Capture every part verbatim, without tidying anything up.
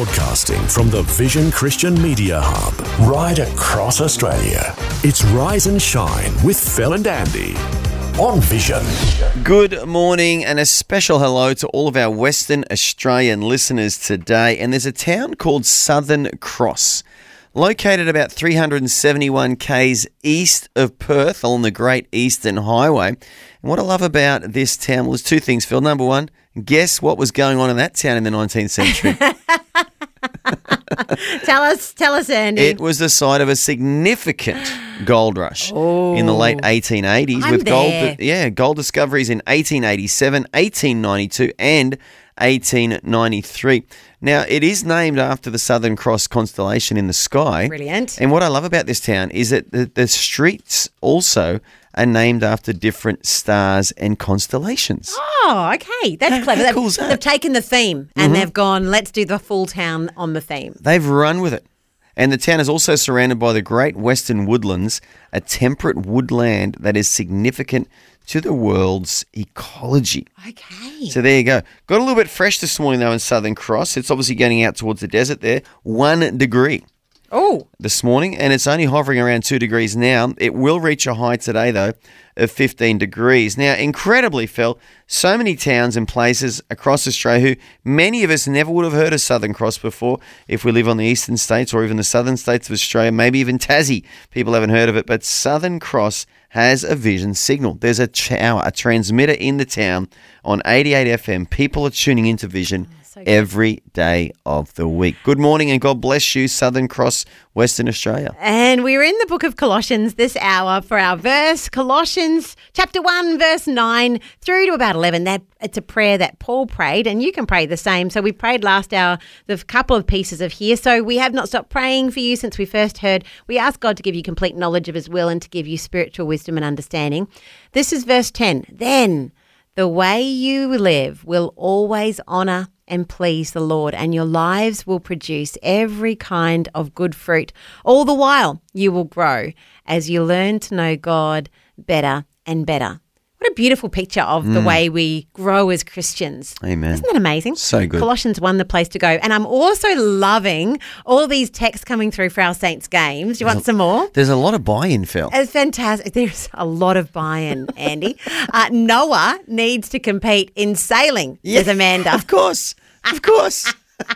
Broadcasting from the Vision Christian Media Hub, right across Australia. It's Rise and Shine with Phil and Andy on Vision. Good morning and a special hello to all of our Western Australian listeners today. And there's a town called Southern Cross, located about three hundred seventy-one kays east of Perth along the Great Eastern Highway. And what I love about this town, well, there's two things, Phil. Number one, guess what was going on in that town in the nineteenth century? Tell us, tell us, Andy. It was the site of a significant gold rush oh, in the late eighteen eighties I'm with there. gold, yeah, gold discoveries in eighteen eighty-seven, eighteen ninety-two, and eighteen ninety-three. Now, it is named after the Southern Cross constellation in the sky. Brilliant. And what I love about this town is that the, the streets also are named after different stars and constellations. Oh, okay. That's How- clever. how They've, cool is that? they've taken the theme and they've gone, let's do the full town on the theme. They've run with it. And the town is also surrounded by the Great Western Woodlands, a temperate woodland that is significant to the world's ecology. Okay. So there you go. Got a little bit fresh this morning, though, in Southern Cross. It's obviously getting out towards the desert there. One degree Oh, this morning, and it's only hovering around two degrees now. It will reach a high today, though, of fifteen degrees. Now, incredibly, Phil, so many towns and places across Australia who many of us never would have heard of Southern Cross before if we live on the eastern states or even the southern states of Australia, maybe even Tassie. People haven't heard of it, but Southern Cross has a vision signal. There's a tower, a transmitter in the town on eighty-eight F M. People are tuning into Vision so good. every day of the week. Good morning and God bless you, Southern Cross, Western Australia. and we're in the book of Colossians this hour for our verse, Colossians chapter one, verse nine through to about eleven. That it's a prayer that Paul prayed, and you can pray the same. So we prayed last hour, the couple of pieces of here. So we have not stopped praying for you since we first heard. We ask God to give you complete knowledge of his will and to give you spiritual wisdom and understanding. This is verse ten. Then the way you live will always honour and please the Lord, and your lives will produce every kind of good fruit. All the while you will grow as you learn to know God better and better. What a beautiful picture of the way we grow as Christians. Amen. Isn't that amazing? So good. Colossians one, the place to go. And I'm also loving all these texts coming through for our Saints games. Do you want some more? There's a lot of buy-in, Phil. It's fantastic. There's a lot of buy-in, Andy. Uh, Noah needs to compete in sailing, says Amanda. Of course. Of course.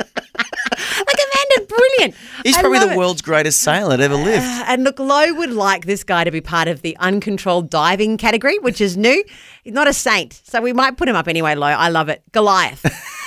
Like, Amanda, brilliant. He's I probably love the it. world's greatest sailor that ever lived. And look, Lo would like this guy to be part of the uncontrolled diving category, which is new. He's not a saint, so we might put him up anyway, Lo. I love it. Goliath.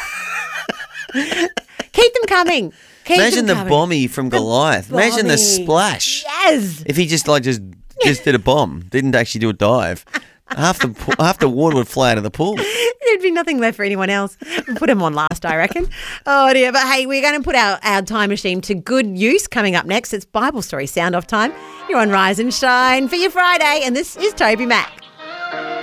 Keep them coming. Keep Imagine them the coming. bomby from Goliath. Imagine the Bomby. splash. Yes. If he just like just just did a bomb, didn't actually do a dive, half the po- half the water would fly out of the pool. There'd be nothing left for anyone else. We'll put him on last, I reckon. Oh, dear. But, hey, we're going to put our, our time machine to good use coming up next. It's Bible Story Sound Off time. You're on Rise and Shine for your Friday, and this is Toby Mac.